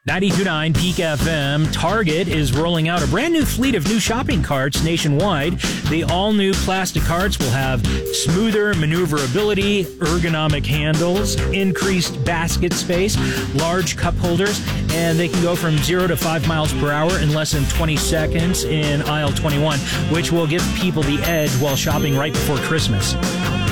92.9 Peak FM. Target is rolling out a brand new fleet of new shopping carts nationwide. The all-new plastic carts will have smoother maneuverability, ergonomic handles, increased basket space, large cup holders, and they can go from 0 to 5 miles per hour in less than 20 seconds in aisle 21, which will give people the edge while shopping right before Christmas.